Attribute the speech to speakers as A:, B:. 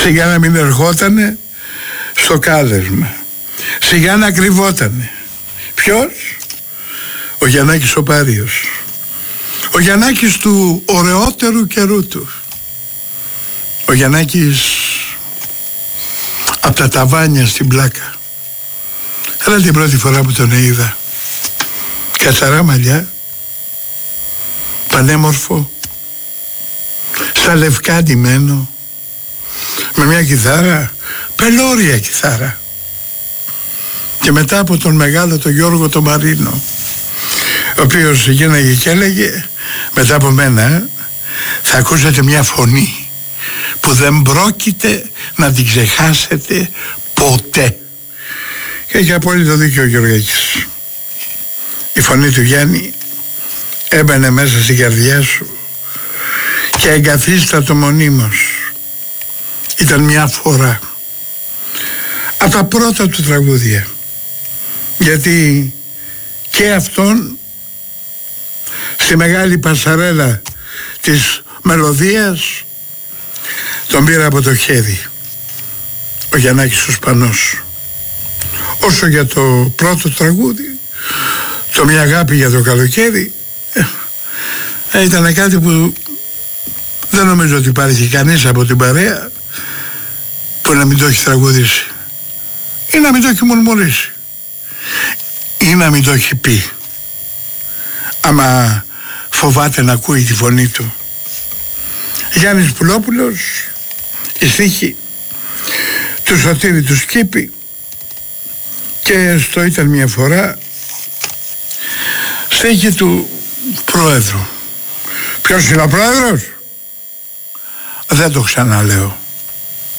A: Σιγά να μην ερχότανε στο κάλεσμα. Σιγά να κρυβότανε. Ποιος? Ο Γιαννάκης ο Πάριος. Ο Γιαννάκης του ωραιότερου καιρού του. Ο Γιαννάκης από τα ταβάνια στην πλάκα. Αλλά την πρώτη φορά που τον είδα, καθαρά μαλλιά, πανέμορφο, στα λευκά ντυμένο, με μια κιθάρα, πελώρια κιθάρα. Και μετά από τον μεγάλο τον Γιώργο τον Μαρίνο, ο οποίος γίναγε και έλεγε, μετά από μένα θα ακούσετε μια φωνή που δεν πρόκειται να την ξεχάσετε ποτέ. Και έχει απόλυτο δίκιο ο Γεωργάκης. Η φωνή του Γιάννη έμπαινε μέσα στην καρδιά σου και εγκαθίστατο μονίμως. Ήταν μια φορά από τα πρώτα του τραγούδια, γιατί και αυτόν στη μεγάλη πασαρέλα της μελωδίας τον πήρα από το χέρι ο Γιαννάκης ο Σπανός. Όσο για το πρώτο τραγούδι, το «Μια αγάπη για το καλοκαίρι», ήταν κάτι που δεν νομίζω ότι υπάρχει κανείς από την παρέα που να μην το έχει τραγουδήσει ή να μην το έχει μουρμουρίσει ή να μην το έχει πει, άμα φοβάται να ακούει τη φωνή του. Γιάννης Πουλόπουλος, η στίχη του Σωτήρη του Σκύπη, και στο «Ήταν μια φορά» στίχη του Πρόεδρου. Ποιος είναι ο Πρόεδρος? Δεν το ξαναλέω.